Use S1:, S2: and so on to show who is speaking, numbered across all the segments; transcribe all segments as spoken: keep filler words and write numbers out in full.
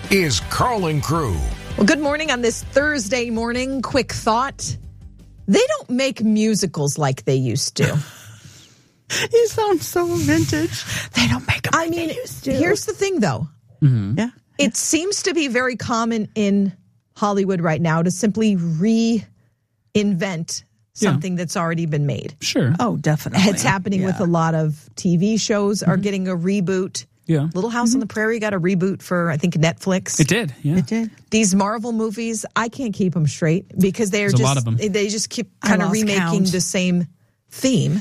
S1: is Karl and Crew.
S2: Well, good morning on this Thursday morning. Quick thought. They don't make musicals like they used to.
S3: You sound so vintage. They don't make them like
S2: I mean,
S3: they used to.
S2: Here's the thing, though.
S3: Mm-hmm. Yeah.
S2: It seems to be very common in Hollywood right now to simply reinvent something yeah. that's already been made.
S4: Sure.
S3: Oh, definitely.
S2: It's happening
S3: yeah.
S2: with a lot of T V shows are mm-hmm. getting a reboot.
S4: Yeah.
S2: Little House mm-hmm. on the Prairie got a reboot for, I think, Netflix.
S4: It did. Yeah.
S3: It did.
S2: These Marvel movies, I can't keep them straight because they're
S4: There's
S2: just,
S4: a lot of them.
S2: They just keep kind of remaking
S3: count.
S2: the same theme.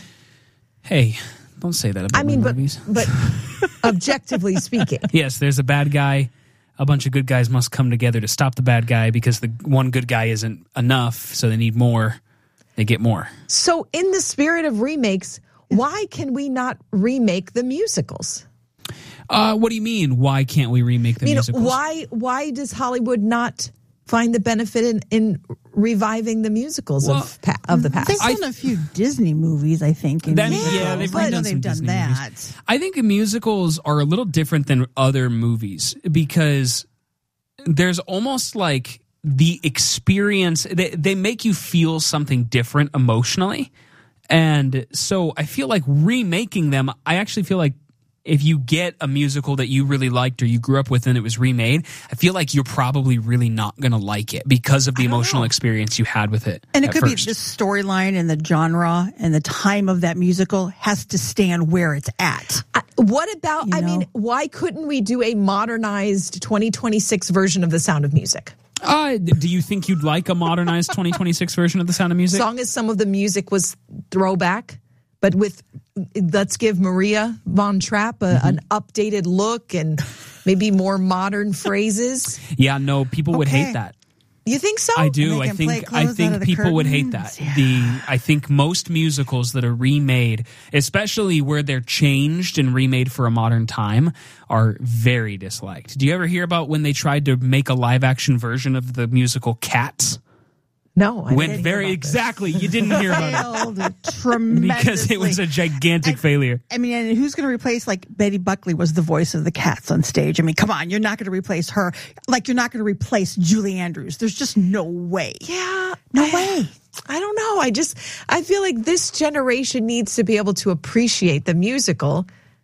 S4: Hey, don't say that about
S2: I mean, but,
S4: movies.
S2: but objectively speaking.
S4: Yes, there's a bad guy. A bunch of good guys must come together to stop the bad guy because the one good guy isn't enough, so they need more. They get more.
S2: So in the spirit of remakes, why can we not remake the musicals?
S4: Uh, what do you mean? Why can't we remake the
S2: you
S4: musicals?
S2: Know, why why does Hollywood not find the benefit in, in reviving the musicals
S4: well,
S2: of pa- of the past?
S3: They've done I, a few Disney movies, I think.
S4: That,
S3: yeah,
S4: yeah, they've
S3: done,
S4: done
S3: they've
S4: some
S3: done
S4: Disney
S3: that.
S4: Movies. I think musicals are a little different than other movies because there's almost like the experience. They, they make you feel something different emotionally. And so I feel like remaking them, I actually feel like if you get a musical that you really liked or you grew up with and it was remade, I feel like you're probably really not going to like it because of the emotional
S2: know.
S4: experience you had with it.
S3: And it could
S4: first.
S3: be the storyline and the genre and the time of that musical has to stand where it's at.
S2: Uh, what about,
S3: you
S2: I
S3: know?
S2: mean, why couldn't we do a modernized twenty twenty-six version of The Sound of Music?
S4: Uh, do you think you'd like a modernized twenty twenty-six version of The Sound of Music?
S2: As long as some of the music was throwback, but with, let's give Maria Von Trapp a, mm-hmm. an updated look and maybe more modern phrases.
S4: Yeah, no, people would
S3: okay.
S4: hate that.
S2: You think so?
S4: I do. I think I think people would hate that.
S3: Yeah.
S4: The I think most musicals that are remade, especially where they're changed and remade for a modern time, are very disliked. Do you ever hear about when they tried to make a live action version of the musical Cats?
S2: No, I
S4: Went
S2: didn't
S4: very
S2: hear about
S4: exactly. You didn't hear about
S3: it. Tremendously.
S4: Because it was a gigantic
S3: I,
S4: failure.
S3: I mean, and who's going to replace, like, Betty Buckley was the voice of the Cats on stage. I mean, come on, you're not going to replace her. Like, you're not going to replace Julie Andrews. There's just no way.
S2: Yeah.
S3: No
S2: I,
S3: way.
S2: I don't know. I just, I feel like this generation needs to be able to appreciate the musical.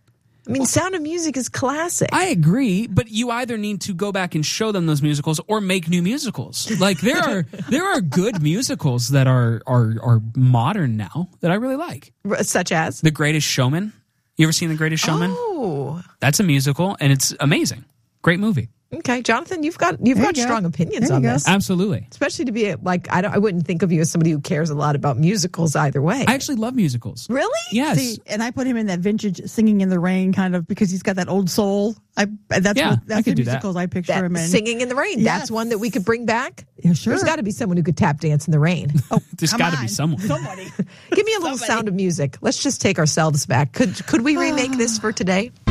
S2: I mean, Sound of Music is classic.
S4: I agree, but you either need to go back and show them those musicals or make new musicals. Like there are there are good musicals that are are are modern now that I really like.
S2: Such as?
S4: The Greatest Showman. You ever seen The Greatest Showman?
S2: Oh.
S4: That's a musical and it's amazing. Great movie.
S2: Okay, Jonathan, you've got you've
S3: There
S2: got
S3: you go.
S2: strong opinions
S3: There
S2: on
S3: you go.
S2: this.
S4: Absolutely.
S2: Especially to be like I don't I wouldn't think of you as somebody who cares a lot about musicals either way.
S4: I actually love musicals.
S2: Really?
S4: Yes.
S3: See, and I put him in that vintage Singing in the Rain kind of because he's got that old soul. I that's
S4: Yeah,
S3: what
S4: I
S3: that's
S4: could
S3: the
S4: do that.
S3: musicals I picture
S2: That
S3: him in.
S2: Singing in the Rain. That's
S3: Yes.
S2: one that we could bring back.
S3: Yeah, sure.
S2: There's got to be someone who could tap dance in the rain.
S3: Oh,
S4: There's
S3: come
S4: got to
S3: on.
S4: be someone.
S3: Somebody.
S2: Give me a little
S3: Somebody.
S2: Sound of Music. Let's just take ourselves back. Could could we remake this for today?